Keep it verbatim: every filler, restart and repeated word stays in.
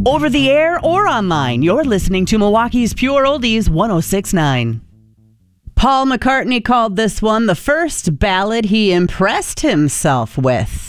Over the air or online, you're listening to Milwaukee's Pure Oldies one oh six point nine. Paul McCartney called this one the first ballad he impressed himself with.